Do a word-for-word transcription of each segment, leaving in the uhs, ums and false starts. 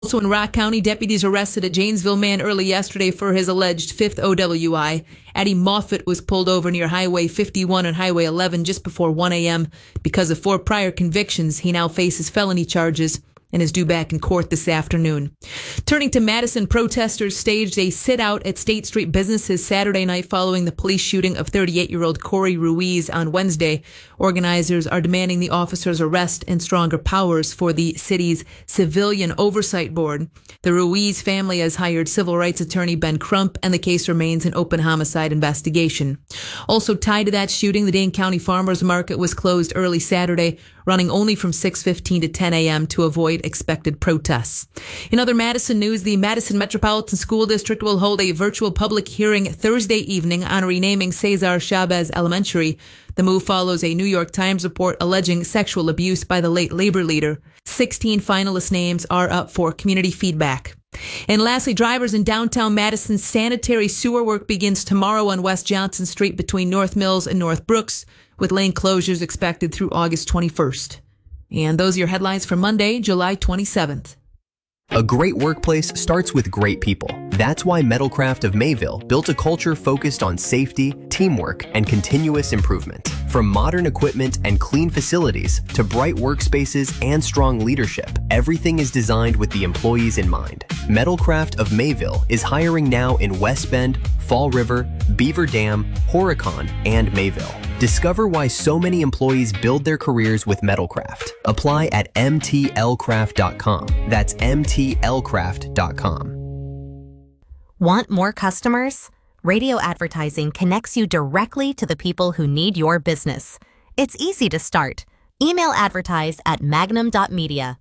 Also in Rock County, deputies arrested a Janesville man early yesterday for his alleged fifth O W I. Addie Moffitt was pulled over near Highway fifty-one and Highway eleven just before one a.m. Because of four prior convictions, he now faces felony charges and is due back in court this afternoon. Turning to Madison, protesters staged a sit-out at State Street businesses Saturday night following the police shooting of thirty-eight-year-old Corey Ruiz on Wednesday. Organizers are demanding the officer's arrest and stronger powers for the city's Civilian Oversight Board. The Ruiz family has hired civil rights attorney Ben Crump, and the case remains an open homicide investigation. Also tied to that shooting, the Dane County Farmers Market was closed early Saturday, running only from six fifteen to ten a.m. to avoid expected protests. In other Madison news, the Madison Metropolitan School District will hold a virtual public hearing Thursday evening on renaming Cesar Chavez Elementary. The move follows a New York Times report alleging sexual abuse by the late labor leader. sixteen finalist names are up for community feedback. And lastly, drivers in downtown Madison, sanitary sewer work begins tomorrow on West Johnson Street between North Mills and North Brooks, with lane closures expected through August twenty-first. And those are your headlines for Monday, July twenty-seventh. A great workplace starts with great people. That's why Metalcraft of Mayville built a culture focused on safety, teamwork, and continuous improvement. From modern equipment and clean facilities to bright workspaces and strong leadership, everything is designed with the employees in mind. Metalcraft of Mayville is hiring now in West Bend, Fall River, Beaver Dam, Horicon, and Mayville. Discover why so many employees build their careers with Metalcraft. Apply at m t l craft dot com. That's m t l craft dot com. Want more customers? Radio advertising connects you directly to the people who need your business. It's easy to start. Email advertise at magnum dot media.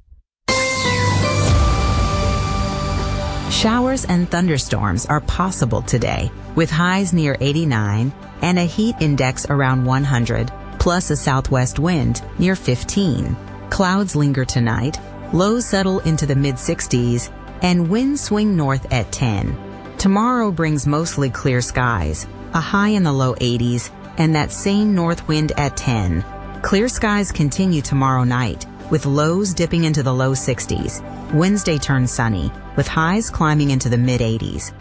Showers and thunderstorms are possible today, with highs near eighty-nine and a heat index around one hundred, plus a southwest wind near fifteen. Clouds linger tonight, lows settle into the mid sixties, and winds swing north at ten. Tomorrow brings mostly clear skies, a high in the low eighties, and that same north wind at ten. Clear skies continue tomorrow night, with lows dipping into the low sixties. Wednesday turns sunny, with highs climbing into the mid eighties.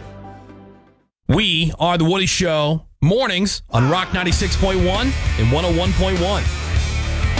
We are The Woody Show, mornings on Rock ninety-six point one and one oh one point one.